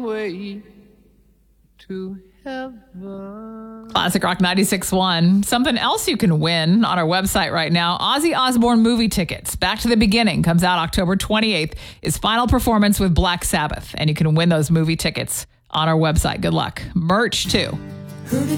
way to heaven. Classic Rock 96.1. Something else you can win on our website right now. Ozzy Osbourne movie tickets. Back to the Beginning comes out October 28th. His final performance with Black Sabbath. And you can win those movie tickets on our website. Good luck. Merch, too.